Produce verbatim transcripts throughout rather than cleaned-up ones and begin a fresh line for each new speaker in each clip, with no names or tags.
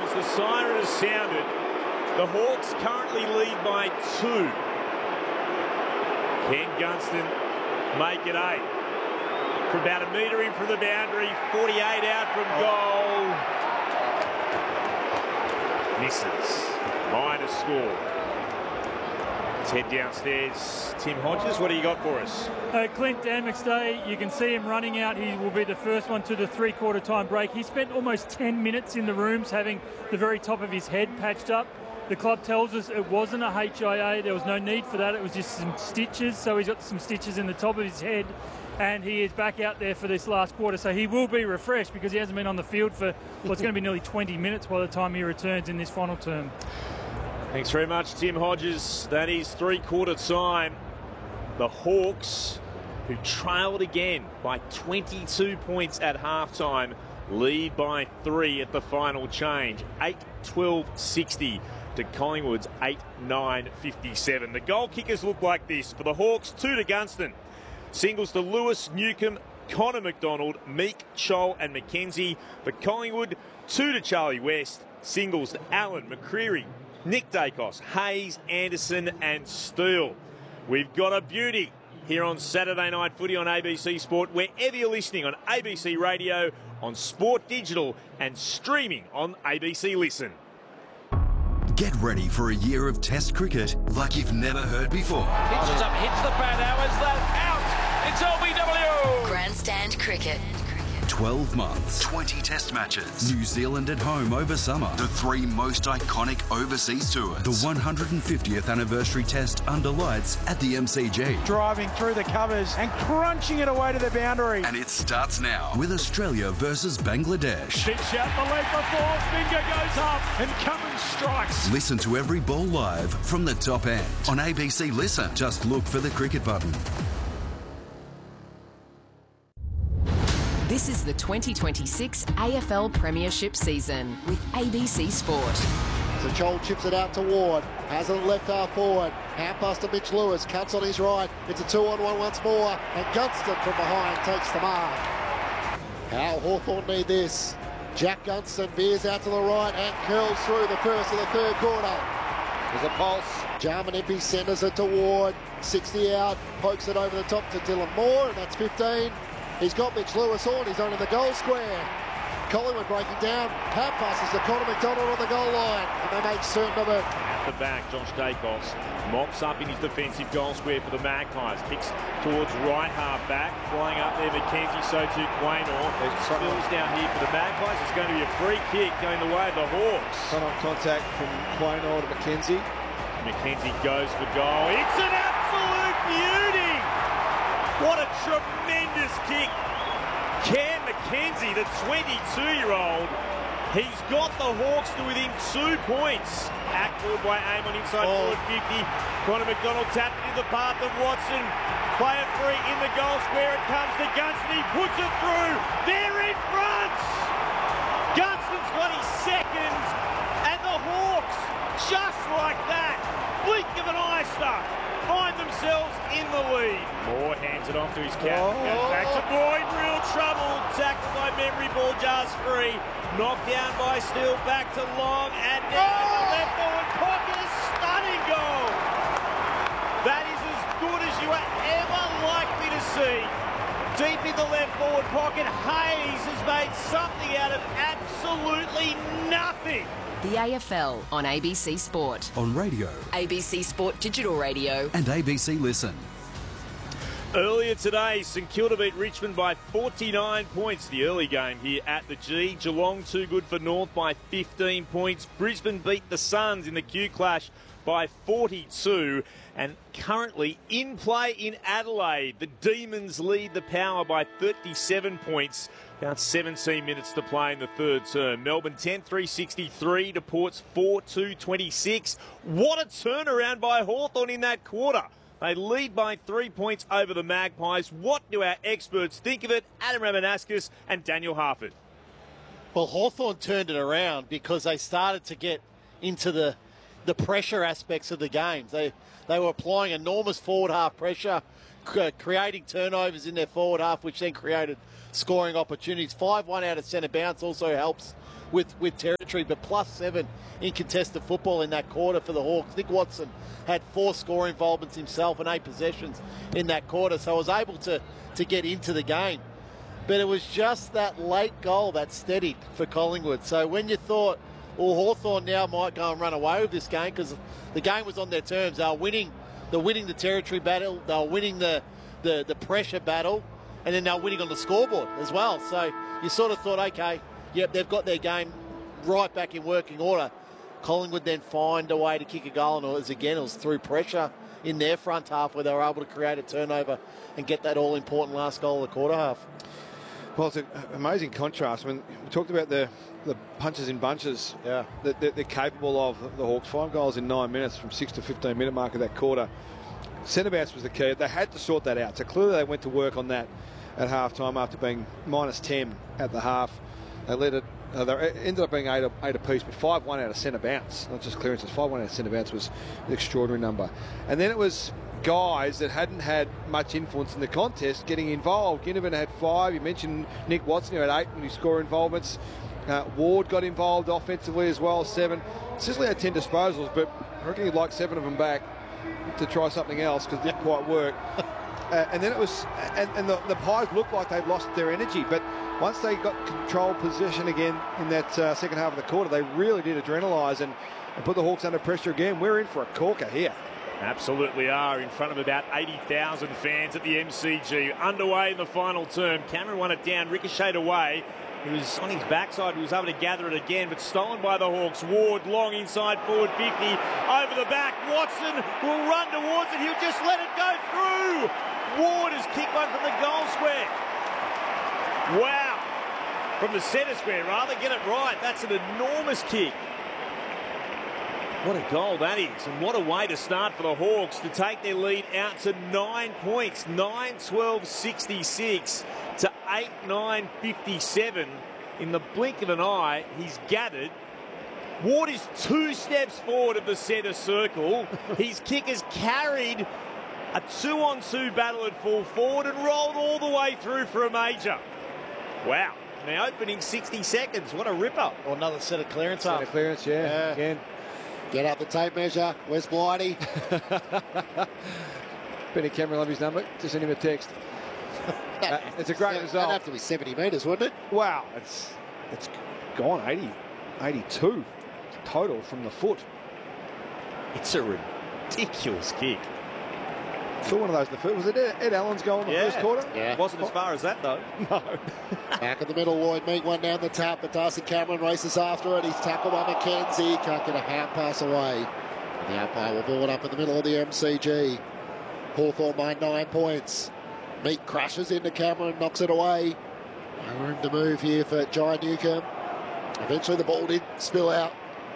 as the siren has sounded. The Hawks currently lead by two. Ken Gunston make it eight. For about a metre in from the boundary, forty-eight out from goal. Misses. Minus score. Let's head downstairs. Tim Hodges, what do you got for us?
Uh, Clint Dan McStay, you can see him running out. He will be the first one to the three-quarter time break. He spent almost ten minutes in the rooms having the very top of his head patched up. The club tells us it wasn't a H I A. There was no need for that. It was just some stitches. So he's got some stitches in the top of his head. And he is back out there for this last quarter. So he will be refreshed because he hasn't been on the field for what's going to be nearly twenty minutes by the time he returns in this final term.
Thanks very much, Tim Hodges. That is three-quarter time. The Hawks, who trailed again by twenty-two points at halftime, lead by three at the final change. eight twelve sixty to Collingwood's eight nine fifty-seven. The goal kickers look like this. For the Hawks, two to Gunston. Singles to Lewis, Newcomb, Connor McDonald, Meek, Scholl and McKenzie. For Collingwood, two to Charlie West. Singles to Allen, McCreary, Nick Dacos, Hayes, Anderson and Steele. We've got a beauty here on Saturday Night Footy on A B C Sport, wherever you're listening on A B C Radio, on Sport Digital and streaming on A B C Listen.
Get ready for a year of Test cricket like you've never heard before.
Pitches up, hits the bat. How is that? Out! It's L B W!
Grandstand cricket.
twelve months, twenty Test matches, New Zealand at home over summer, the three most iconic overseas tours, the one hundred fiftieth anniversary Test under lights at the M C G.
Driving through the covers and crunching it away to the boundary.
And it starts now with Australia versus Bangladesh.
Pitch out the leg before, finger goes up and Cummins strikes.
Listen to every ball live from the top end on A B C Listen. Just look for the cricket button.
This is the twenty twenty-six A F L Premiership season with A B C Sport.
So Joel chips it out to Ward. Has it left half forward. Hand pass to Mitch Lewis. Cuts on his right. It's a two-on-one once more. And Gunston from behind takes the mark. How Hawthorn need this. Jack Gunston veers out to the right and curls through the first of the third quarter. There's a pulse. Jarman Impey centres it to Ward. sixty out. Pokes it over the top to Dylan Moore. And that's fifteen. He's got Mitch Lewis on. He's on in the goal square. Collingwood breaking down. Hand passes to Connor McDonald on the goal line. And they make certain of it.
At the back, Josh Dacos mops up in his defensive goal square for the Magpies. Kicks towards right half back. Flying up there, McKenzie, so too Quaynor. There's spills down here for the Magpies. It's going to be a free kick going the way of the Hawks.
Front on contact from Quaynor to McKenzie.
McKenzie goes for goal. It's an absolute beauty! What a tremendous kick. Cam McKenzie, the twenty-two-year-old, he's got the Hawks to within two points. Hacked forward by Amon inside
Oh.
forward fifty. Connor McDonald tapped into the path of Watson. Play it free in the goal square. It comes to Gunston. He puts it through. They're in front. Gunston's got his second. And the Hawks, just like that, blink of an eye stuck, find themselves in the lead. Moore hands it off to his captain.
Oh.
Goes back to Boyd. Real trouble. Tackled by memory. Ball jars free. Knocked down by Steele. Back to Long. And now in the left forward pocket. A stunning goal. That is as good as you are ever likely to see. Deep in the left forward pocket. Hayes has made something out of absolutely nothing.
The A F L on A B C Sport.
On radio
A B C Sport Digital Radio.
and A B C Listen.
Earlier today, St Kilda beat Richmond by forty-nine points. The early game here at the G. Geelong too good for North by fifteen points. Brisbane beat the Suns in the Q Clash by forty-two. And currently in play in Adelaide, the Demons lead the Power by thirty-seven points. About seventeen minutes to play in the third term. Melbourne ten three sixty-three to Port's four two twenty-six. What a turnaround by Hawthorn in that quarter. They lead by three points over the Magpies. What do our experts think of it? Adam Ramanauskas and Daniel Harford.
Well, Hawthorn turned it around because they started to get into the the pressure aspects of the games. They they were applying enormous forward half pressure, creating turnovers in their forward half, which then created scoring opportunities. five one out of centre bounce also helps with, with territory, but plus seven in contested football in that quarter for the Hawks. Nick Watson had four score involvements himself and eight possessions in that quarter, so I was able to, to get into the game. But it was just that late goal that steadied for Collingwood. So when you thought, well, Hawthorn now might go and run away with this game because the game was on their terms. They were winning, they're winning the territory battle, they were winning the, the, the pressure battle, and then they were winning on the scoreboard as well. So you sort of thought, okay, yep, they've got their game right back in working order. Collingwood then find a way to kick a goal, and it was, again, it was through pressure in their front half where they were able to create a turnover and get that all-important last goal of the quarter half.
Well, it's an amazing contrast. I mean, we talked about the, the punches in bunches
yeah.
that they're, they're capable of, the Hawks. Five goals in nine minutes from six to fifteen minute mark of that quarter. Centre bounce was the key. They had to sort that out. So clearly they went to work on that at half time after being minus ten at the half. They let it, uh, they ended up being eight, eight apiece, but five one out of centre bounce, not just clearances. five one out of centre bounce was an extraordinary number. And then it was guys that hadn't had much influence in the contest getting involved. Ginnivan had five. You mentioned Nick Watson, who had eight when he scored involvements. Uh, Ward got involved offensively as well, seven. Sicily had ten disposals, but I reckon he'd like seven of them back to try something else because it didn't quite work. Uh, and then it was, and, and the, the Pies looked like they'd lost their energy, but once they got control position again in that uh, second half of the quarter, they really did adrenalise and, and put the Hawks under pressure again. We're in for a corker here.
Absolutely are, in front of about eighty thousand fans at the M C G. Underway in the final term. Cameron won it down, ricocheted away. He was on his backside, he was able to gather it again, but stolen by the Hawks. Ward long inside forward fifty, over the back. Watson will run towards it, he'll just let it go through. Ward has kicked one from the goal square. Wow, from the centre square rather, get it right. That's an enormous kick. What a goal that is, and what a way to start for the Hawks to take their lead out to nine points, nine twelve sixty-six to eight nine fifty-seven. In the blink of an eye, he's gathered. Ward is two steps forward of the centre circle. His kick has carried a two-on-two battle at full forward and rolled all the way through for a major. Wow. In the opening sixty seconds, what a ripper.
Or another set of clearance
Set
up.
of clearance, yeah,
yeah.
again.
Get out the tape measure. Where's Blighty?
Benny Cameron, love his number. Just send him a text. uh, it's a great
That'd
result.
have to be seventy metres, wouldn't it?
Wow, it's it's gone eighty, eighty-two total from the foot.
It's a ridiculous kick.
Saw one of those in the first. Was it Ed, Ed Allen's goal in the
Yeah.
first quarter?
Yeah.
It wasn't as far as that, though.
No.
Back in the middle, Lloyd Meek one down the tap, but Darcy Cameron races after it. He's tackled by McKenzie. Can't get a hand pass away. And the umpire will ball it up in the middle of the M C G. Hawthorn by nine points. Meek crashes into Cameron, knocks it away. No room to move here for Jai Newcomb. Eventually the ball did spill out.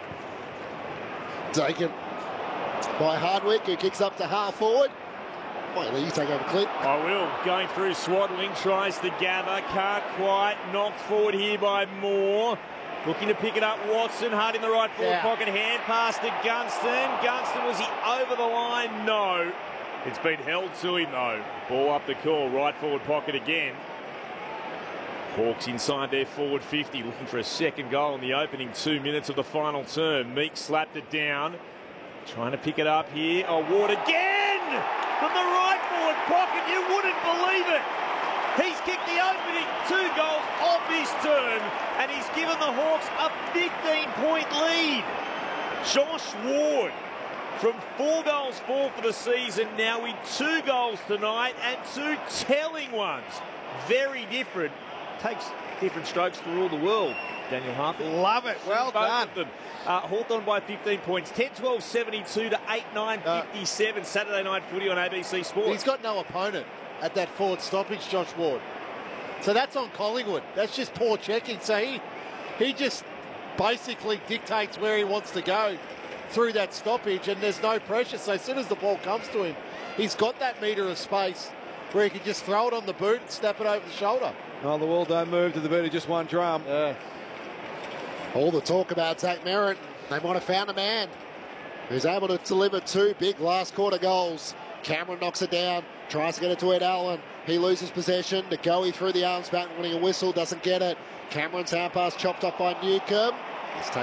Taken by Hardwick, who kicks up to half forward. Wait, Lee, you take over Clint.
I will. Going through, Swaddling tries to gather, can't quite. Knocked forward here by Moore. Looking to pick it up, Watson, hard in the right forward
yeah.
pocket, hand pass to Gunston. Gunston, was he over the line? No. It's been held to him though. Ball up the call, right forward pocket again. Hawks inside their forward fifty, looking for a second goal in the opening two minutes of the final term. Meek slapped it down. Trying to pick it up here. Oh, Ward again! From the right forward pocket, you wouldn't believe it. He's kicked the opening two goals of this term, and he's given the Hawks a fifteen point lead. Josh Ward, from four goals four for the season, now with two goals tonight and two telling ones. Very different. Takes different strokes to rule the world. Daniel Harper.
Love it. Well
Both
done.
of them. Uh, Hawthorn by fifteen points. ten twelve seventy-two to eight nine fifty-seven. Uh, Saturday night footy on A B C Sports.
He's got no opponent at that forward stoppage, Josh Ward. So that's on Collingwood. That's just poor checking. So he, he just basically dictates where he wants to go through that stoppage, and there's no pressure. So as soon as the ball comes to him, he's got that metre of space where he can just throw it on the boot and snap it over the shoulder.
Oh, the wall don't move to the boot of just one drum.
Yeah.
All the talk about Zach Merritt. They might have found a man who's able to deliver two big last quarter goals. Cameron knocks it down, tries to get it to Ed Allen. He loses possession. Ngoe through the arms back, wanting a whistle, doesn't get it. Cameron's hand pass chopped up by Newcombe. He's taken